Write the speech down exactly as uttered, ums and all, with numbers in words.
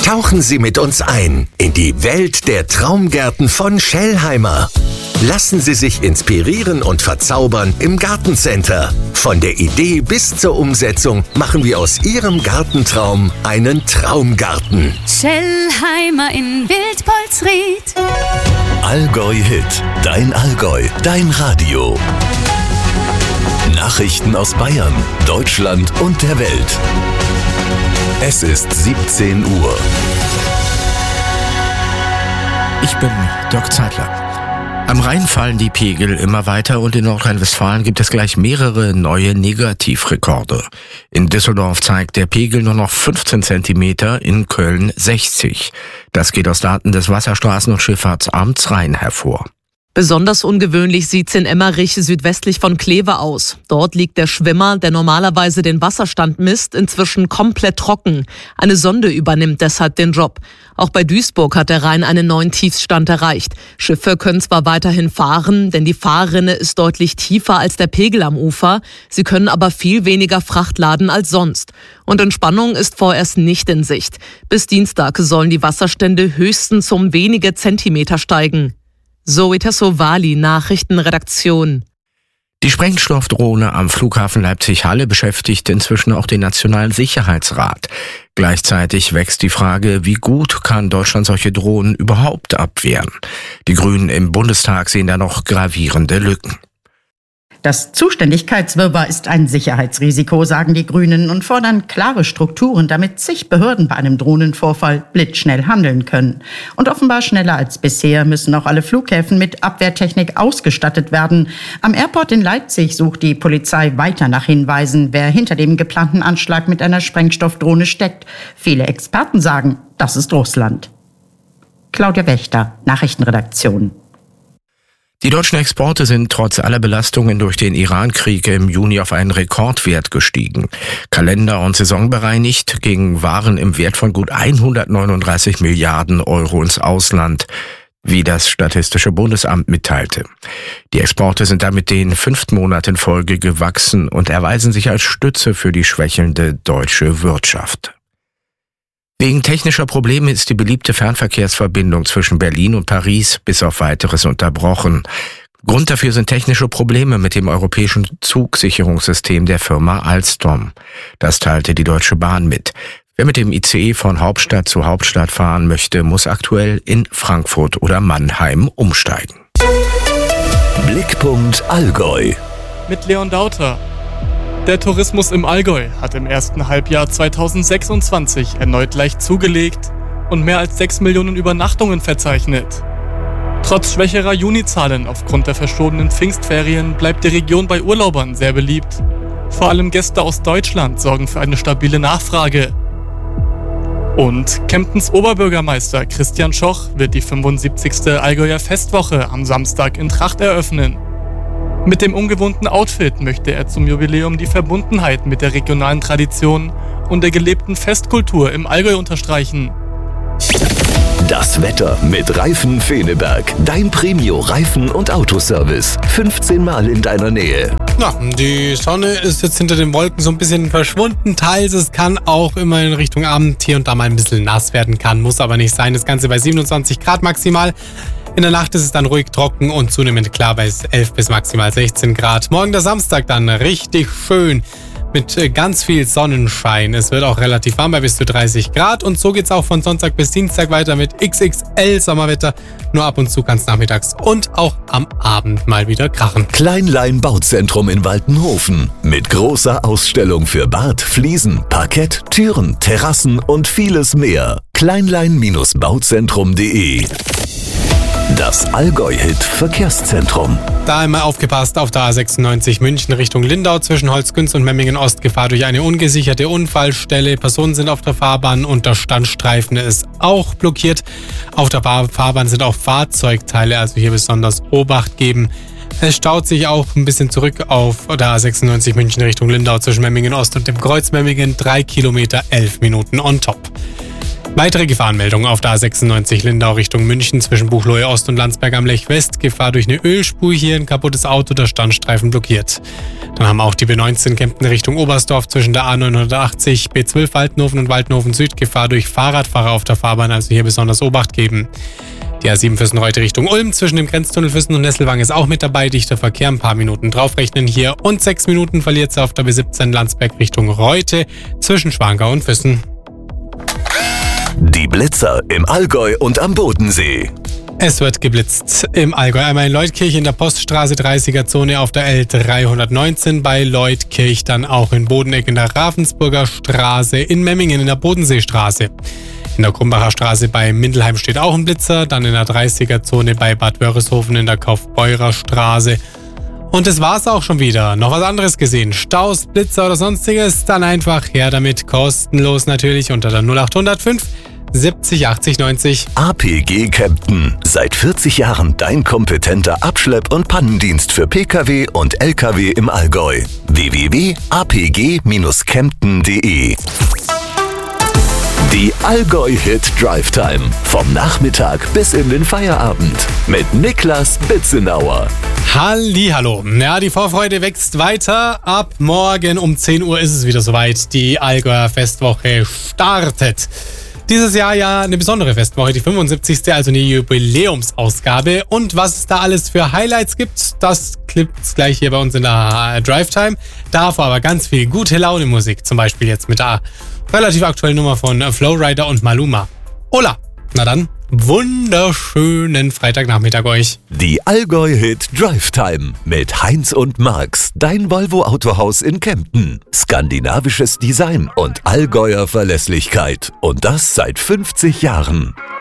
Tauchen Sie mit uns ein in die Welt der Traumgärten von Schellheimer. Lassen Sie sich inspirieren und verzaubern im Gartencenter. Von der Idee bis zur Umsetzung machen wir aus Ihrem Gartentraum einen Traumgarten. Schellheimer in Wildpolsried. Allgäu Hit, dein Allgäu, dein Radio. Nachrichten aus Bayern, Deutschland und der Welt. Es ist siebzehn Uhr. Ich bin Dirk Zeitler. Am Rhein fallen die Pegel immer weiter und in Nordrhein-Westfalen gibt es gleich mehrere neue Negativrekorde. In Düsseldorf zeigt der Pegel nur noch fünfzehn Zentimeter, in Köln sechzig. Das geht aus Daten des Wasserstraßen- und Schifffahrtsamts Rhein hervor. Besonders ungewöhnlich sieht's in Emmerich südwestlich von Kleve aus. Dort liegt der Schwimmer, der normalerweise den Wasserstand misst, inzwischen komplett trocken. Eine Sonde übernimmt deshalb den Job. Auch bei Duisburg hat der Rhein einen neuen Tiefstand erreicht. Schiffe können zwar weiterhin fahren, denn die Fahrrinne ist deutlich tiefer als der Pegel am Ufer. Sie können aber viel weniger Fracht laden als sonst. Und Entspannung ist vorerst nicht in Sicht. Bis Dienstag sollen die Wasserstände höchstens um wenige Zentimeter steigen. Zoe Tassovali, Nachrichtenredaktion. Die Sprengstoffdrohne am Flughafen Leipzig-Halle beschäftigt inzwischen auch den Nationalen Sicherheitsrat. Gleichzeitig wächst die Frage, wie gut kann Deutschland solche Drohnen überhaupt abwehren? Die Grünen im Bundestag sehen da noch gravierende Lücken. Das Zuständigkeitswirrwarr ist ein Sicherheitsrisiko, sagen die Grünen und fordern klare Strukturen, damit zig Behörden bei einem Drohnenvorfall blitzschnell handeln können. Und offenbar schneller als bisher müssen auch alle Flughäfen mit Abwehrtechnik ausgestattet werden. Am Airport in Leipzig sucht die Polizei weiter nach Hinweisen, wer hinter dem geplanten Anschlag mit einer Sprengstoffdrohne steckt. Viele Experten sagen, das ist Russland. Claudia Wächter, Nachrichtenredaktion. Die deutschen Exporte sind trotz aller Belastungen durch den Iran-Krieg im Juni auf einen Rekordwert gestiegen. Kalender- und saisonbereinigt gingen Waren im Wert von gut hundertneununddreißig Milliarden Euro ins Ausland, wie das Statistische Bundesamt mitteilte. Die Exporte sind damit den fünften Monat in Folge gewachsen und erweisen sich als Stütze für die schwächelnde deutsche Wirtschaft. Wegen technischer Probleme ist die beliebte Fernverkehrsverbindung zwischen Berlin und Paris bis auf Weiteres unterbrochen. Grund dafür sind technische Probleme mit dem europäischen Zugsicherungssystem der Firma Alstom. Das teilte die Deutsche Bahn mit. Wer mit dem I C E von Hauptstadt zu Hauptstadt fahren möchte, muss aktuell in Frankfurt oder Mannheim umsteigen. Blickpunkt Allgäu. Mit Leon Dauter. Der Tourismus im Allgäu hat im ersten Halbjahr zweitausendsechsundzwanzig erneut leicht zugelegt und mehr als sechs Millionen Übernachtungen verzeichnet. Trotz schwächerer Junizahlen aufgrund der verschobenen Pfingstferien bleibt die Region bei Urlaubern sehr beliebt. Vor allem Gäste aus Deutschland sorgen für eine stabile Nachfrage. Und Kemptens Oberbürgermeister Christian Schoch wird die fünfundsiebzigste Allgäuer Festwoche am Samstag in Tracht eröffnen. Mit dem ungewohnten Outfit möchte er zum Jubiläum die Verbundenheit mit der regionalen Tradition und der gelebten Festkultur im Allgäu unterstreichen. Das Wetter mit Reifen Feneberg. Dein Premio-Reifen- und Autoservice. fünfzehn Mal in deiner Nähe. Ja, die Sonne ist jetzt hinter den Wolken so ein bisschen verschwunden. Teils, es kann auch immer in Richtung Abend hier und da mal ein bisschen nass werden kann. Muss aber nicht sein. Das Ganze bei siebenundzwanzig Grad maximal. In der Nacht ist es dann ruhig trocken und zunehmend klar bei elf bis maximal sechzehn Grad. Morgen der Samstag dann richtig schön mit ganz viel Sonnenschein. Es wird auch relativ warm bei bis zu dreißig Grad und so geht's auch von Sonntag bis Dienstag weiter mit X X L Sommerwetter. Nur ab und zu kann es nachmittags und auch am Abend mal wieder krachen. Kleinlein Bauzentrum in Waltenhofen mit großer Ausstellung für Bad, Fliesen, Parkett, Türen, Terrassen und vieles mehr. kleinlein Bauzentrum punkt de. Das Allgäu-Hit Verkehrszentrum. Da einmal aufgepasst auf der A sechsundneunzig München Richtung Lindau zwischen Holzkünst und Memmingen Ost. Gefahr durch eine ungesicherte Unfallstelle. Personen sind auf der Fahrbahn und der Standstreifen ist auch blockiert. Auf der Fahrbahn sind auch Fahrzeugteile, also hier besonders Obacht geben. Es staut sich auch ein bisschen zurück auf der A sechsundneunzig München Richtung Lindau zwischen Memmingen Ost und dem Kreuz Memmingen. drei Kilometer, elf Minuten on top. Weitere Gefahrenmeldungen auf der A sechsundneunzig Lindau Richtung München zwischen Buchloe Ost und Landsberg am Lech West. Gefahr durch eine Ölspur, hier ein kaputtes Auto, der Standstreifen blockiert. Dann haben wir auch die B neunzehn Kempten Richtung Oberstdorf zwischen der A neunhundertachtzig, B zwölf Waldenhofen und Waldenhofen Süd. Gefahr durch Fahrradfahrer auf der Fahrbahn, also hier besonders Obacht geben. Die A sieben Fürstenreuth Richtung Ulm zwischen dem Grenztunnel Füssen und Nesselwang ist auch mit dabei. Dichter Verkehr, ein paar Minuten draufrechnen hier. Und sechs Minuten verliert sie auf der B siebzehn Landsberg Richtung Reute zwischen Schwangau und Füssen. Die Blitzer im Allgäu und am Bodensee. Es wird geblitzt im Allgäu. Einmal in Leutkirch in der Poststraße dreißiger Zone auf der L dreihundertneunzehn, bei Leutkirch dann auch in Bodeneck in der Ravensburger Straße, in Memmingen in der Bodenseestraße. In der Krumbacher Straße bei Mindelheim steht auch ein Blitzer, dann in der dreißiger Zone bei Bad Wörishofen in der Kaufbeurer Straße. Und das war's auch schon wieder. Noch was anderes gesehen? Staus, Blitzer oder sonstiges? Dann einfach her damit. Kostenlos natürlich unter der null acht null null fünf siebzig achtzig neunzig. A P G Kempten. Seit vierzig Jahren dein kompetenter Abschlepp- und Pannendienst für Pkw und Lkw im Allgäu. w w w punkt a p g dash kempten punkt de. Die Allgäu-Hit Drive Time. Vom Nachmittag bis in den Feierabend. Mit Niklas Bitzenauer. Hallihallo. Ja, die Vorfreude wächst weiter. Ab morgen um zehn Uhr ist es wieder soweit. Die Allgäuer Festwoche startet. Dieses Jahr ja eine besondere Festwoche, die fünfundsiebzigste, also eine Jubiläumsausgabe. Und was es da alles für Highlights gibt, das gibt's gleich hier bei uns in der Drive Time. Davor aber ganz viel gute Laune Musik, zum Beispiel jetzt mit der relativ aktuellen Nummer von Flowrider und Maluma. Hola! Na dann, wunderschönen Freitagnachmittag euch. Die Allgäu-Hit Drive Time mit Heinz und Marx, dein Volvo-Autohaus in Kempten. Skandinavisches Design und Allgäuer Verlässlichkeit. Und das seit fünfzig Jahren.